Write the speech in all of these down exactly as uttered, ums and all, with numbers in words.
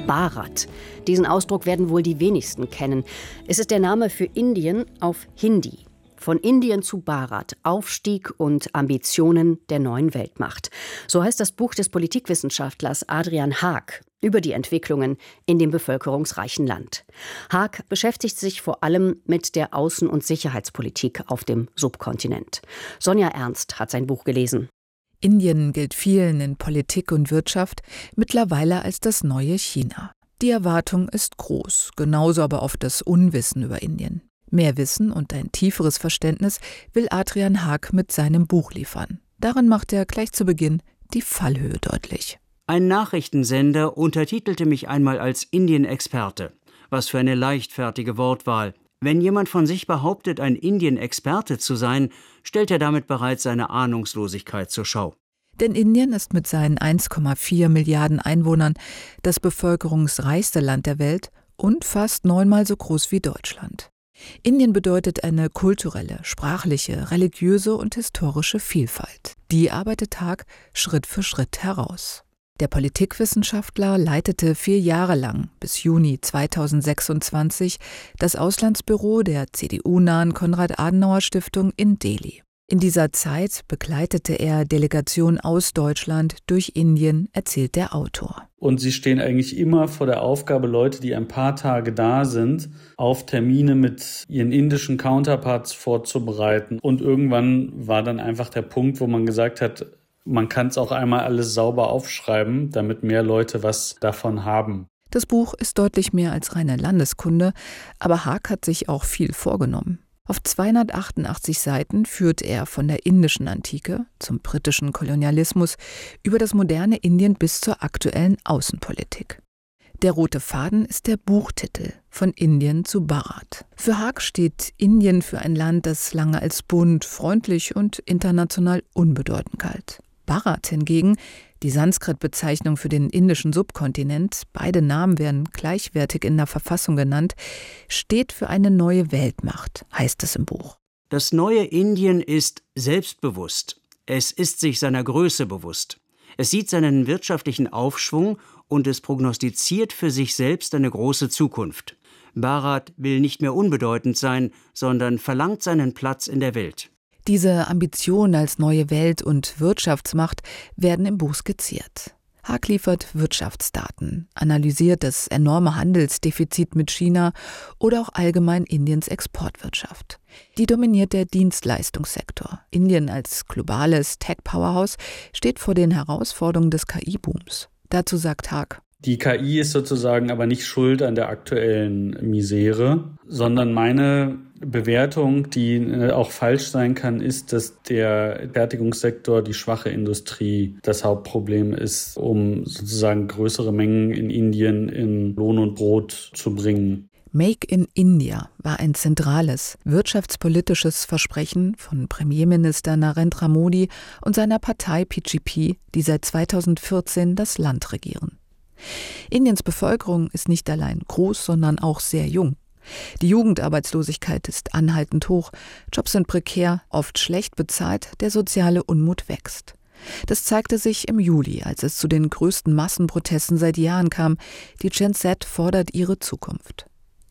Bharat. Diesen Ausdruck werden wohl die wenigsten kennen. Es ist der Name für Indien auf Hindi. Von Indien zu Bharat, Aufstieg und Ambitionen der neuen Weltmacht. So heißt das Buch des Politikwissenschaftlers Adrian Haag über die Entwicklungen in dem bevölkerungsreichen Land. Haag beschäftigt sich vor allem mit der Außen- und Sicherheitspolitik auf dem Subkontinent. Sonja Ernst hat sein Buch gelesen. Indien gilt vielen in Politik und Wirtschaft mittlerweile als das neue China. Die Erwartung ist groß, genauso aber oft das Unwissen über Indien. Mehr Wissen und ein tieferes Verständnis will Adrian Haag mit seinem Buch liefern. Darin macht er gleich zu Beginn die Fallhöhe deutlich. Ein Nachrichtensender untertitelte mich einmal als Indien-Experte. Was für eine leichtfertige Wortwahl. Wenn jemand von sich behauptet, ein Indien-Experte zu sein, stellt er damit bereits seine Ahnungslosigkeit zur Schau. Denn Indien ist mit seinen eins Komma vier Milliarden Einwohnern das bevölkerungsreichste Land der Welt und fast neunmal so groß wie Deutschland. Indien bedeutet eine kulturelle, sprachliche, religiöse und historische Vielfalt. Die arbeitet Haag Schritt für Schritt heraus. Der Politikwissenschaftler leitete vier Jahre lang, bis Juni zweitausendsechsundzwanzig, das Auslandsbüro der C D U-nahen Konrad-Adenauer-Stiftung in Delhi. In dieser Zeit begleitete er Delegationen aus Deutschland durch Indien, erzählt der Autor. Und sie stehen eigentlich immer vor der Aufgabe, Leute, die ein paar Tage da sind, auf Termine mit ihren indischen Counterparts vorzubereiten. Und irgendwann war dann einfach der Punkt, wo man gesagt hat, man kann es auch einmal alles sauber aufschreiben, damit mehr Leute was davon haben. Das Buch ist deutlich mehr als reine Landeskunde, aber Haag hat sich auch viel vorgenommen. Auf zweihundertachtundachtzig Seiten führt er von der indischen Antike zum britischen Kolonialismus über das moderne Indien bis zur aktuellen Außenpolitik. Der rote Faden ist der Buchtitel Von Indien zu Bharat. Für Haag steht Indien für ein Land, das lange als bunt, freundlich und international unbedeutend galt. Bharat hingegen, die Sanskrit-Bezeichnung für den indischen Subkontinent, beide Namen werden gleichwertig in der Verfassung genannt, steht für eine neue Weltmacht, heißt es im Buch. Das neue Indien ist selbstbewusst. Es ist sich seiner Größe bewusst. Es sieht seinen wirtschaftlichen Aufschwung und es prognostiziert für sich selbst eine große Zukunft. Bharat will nicht mehr unbedeutend sein, sondern verlangt seinen Platz in der Welt. Diese Ambitionen als neue Welt- und Wirtschaftsmacht werden im Buch skizziert. Haag liefert Wirtschaftsdaten, analysiert das enorme Handelsdefizit mit China oder auch allgemein Indiens Exportwirtschaft. Die dominiert der Dienstleistungssektor. Indien als globales Tech-Powerhouse steht vor den Herausforderungen des K I-Booms. Dazu sagt Haag: Die K I ist sozusagen aber nicht schuld an der aktuellen Misere, sondern meine Bewertung, die auch falsch sein kann, ist, dass der Fertigungssektor, die schwache Industrie, das Hauptproblem ist, um sozusagen größere Mengen in Indien in Lohn und Brot zu bringen. Make in India war ein zentrales wirtschaftspolitisches Versprechen von Premierminister Narendra Modi und seiner Partei P G P, die seit zweitausendvierzehn das Land regieren. Indiens Bevölkerung ist nicht allein groß, sondern auch sehr jung. Die Jugendarbeitslosigkeit ist anhaltend hoch, Jobs sind prekär, oft schlecht bezahlt, der soziale Unmut wächst. Das zeigte sich im Juli, als es zu den größten Massenprotesten seit Jahren kam. Die Gen Z fordert ihre Zukunft.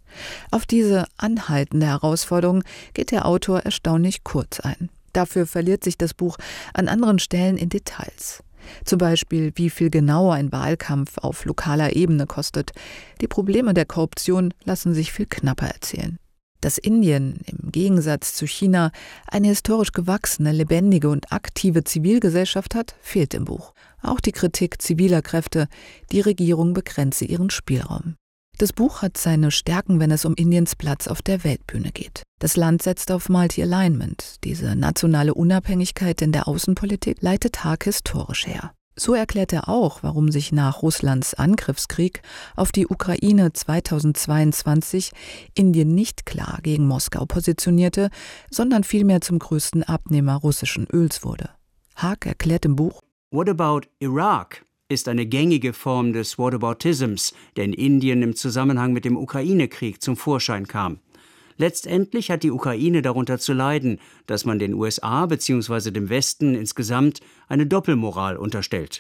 Auf diese anhaltende Herausforderung geht der Autor erstaunlich kurz ein. Dafür verliert sich das Buch an anderen Stellen in Details. Zum Beispiel, wie viel genau ein Wahlkampf auf lokaler Ebene kostet. Die Probleme der Korruption lassen sich viel knapper erzählen. Dass Indien im Gegensatz zu China eine historisch gewachsene, lebendige und aktive Zivilgesellschaft hat, fehlt im Buch. Auch die Kritik ziviler Kräfte, die Regierung begrenze ihren Spielraum. Das Buch hat seine Stärken, wenn es um Indiens Platz auf der Weltbühne geht. Das Land setzt auf Multi-Alignment. Diese nationale Unabhängigkeit in der Außenpolitik leitet Haag historisch her. So erklärt er auch, warum sich nach Russlands Angriffskrieg auf die Ukraine zweitausendzweiundzwanzig Indien nicht klar gegen Moskau positionierte, sondern vielmehr zum größten Abnehmer russischen Öls wurde. Haag erklärt im Buch: What about Iraq? Ist eine gängige Form des Whataboutisms, der in Indien im Zusammenhang mit dem Ukraine-Krieg zum Vorschein kam. Letztendlich hat die Ukraine darunter zu leiden, dass man den U S A bzw. dem Westen insgesamt eine Doppelmoral unterstellt.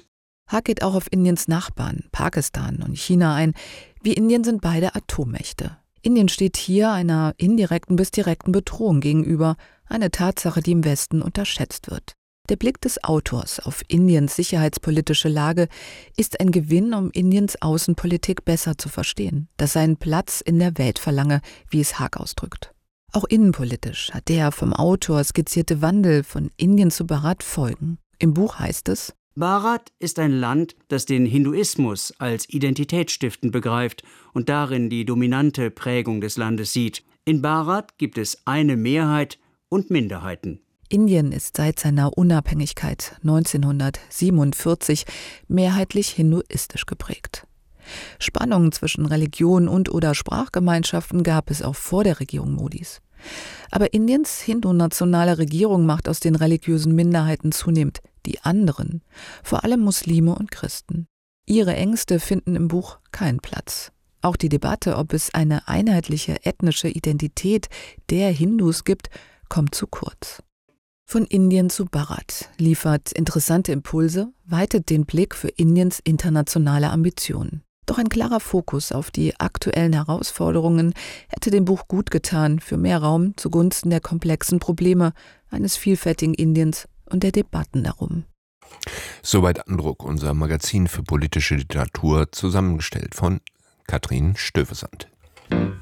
Haag geht auch auf Indiens Nachbarn, Pakistan und China ein. Wie Indien sind beide Atommächte. Indien steht hier einer indirekten bis direkten Bedrohung gegenüber, eine Tatsache, die im Westen unterschätzt wird. Der Blick des Autors auf Indiens sicherheitspolitische Lage ist ein Gewinn, um Indiens Außenpolitik besser zu verstehen, das seinen Platz in der Welt verlange, wie es Haag ausdrückt. Auch innenpolitisch hat der vom Autor skizzierte Wandel von Indien zu Bharat Folgen. Im Buch heißt es: Bharat ist ein Land, das den Hinduismus als identitätsstiftend begreift und darin die dominante Prägung des Landes sieht. In Bharat gibt es eine Mehrheit und Minderheiten. Indien ist seit seiner Unabhängigkeit neunzehnhundertsiebenundvierzig mehrheitlich hinduistisch geprägt. Spannungen zwischen Religion und oder Sprachgemeinschaften gab es auch vor der Regierung Modis. Aber Indiens hindu-nationale Regierung macht aus den religiösen Minderheiten zunehmend die anderen, vor allem Muslime und Christen. Ihre Ängste finden im Buch keinen Platz. Auch die Debatte, ob es eine einheitliche ethnische Identität der Hindus gibt, kommt zu kurz. Von Indien zu Bharat liefert interessante Impulse, weitet den Blick für Indiens internationale Ambitionen. Doch ein klarer Fokus auf die aktuellen Herausforderungen hätte dem Buch gut getan, für mehr Raum zugunsten der komplexen Probleme eines vielfältigen Indiens und der Debatten darum. Soweit Andruck, unser Magazin für politische Literatur, zusammengestellt von Katrin Stövesand.